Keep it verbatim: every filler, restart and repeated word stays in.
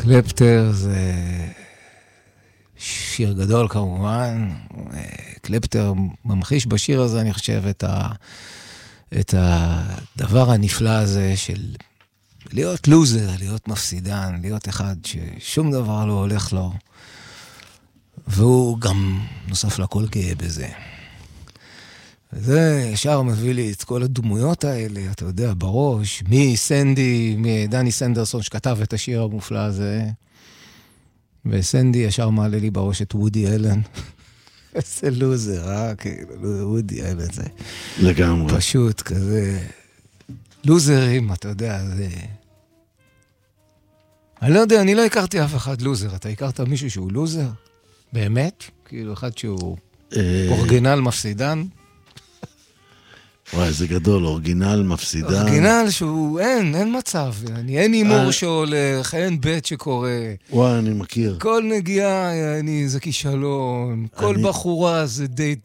קלפטר זה שיר גדול כמובן. קלפטר ממחיש בשיר הזה, אני חושב, את, ה... את הדבר הנפלא הזה של להיות לוזר, להיות מפסידן, להיות אחד ששום דבר לא הולך לו. והוא גם נוסף לכל גאה בזה. וזה ישר מביא לי את כל הדמויות האלה, אתה יודע, בראש, מסנדי, מדני סנדרסון שכתב את השיר המופלא הזה, וסנדי ישר מעלה לי בראש את וודי אלן. איזה לוזר, אה? כאילו, וודי אלן זה. לגמרי. פשוט כזה, לוזרים, אתה יודע, זה... אני לא יודע, אני לא הכרתי אף אחד לוזר, אתה הכרת מישהו שהוא לוזר? באמת? כאילו, אחד שהוא אורגינל מפסידן? וואי, זה גדול, אורגינל מפסידן. אורגינל שהוא, אין, אין מצב. אין הימור שהולך, אין בית שקורה. וואי, אני מכיר. כל נגיעה, אני, זה כישלון. כל בחורה זה דייט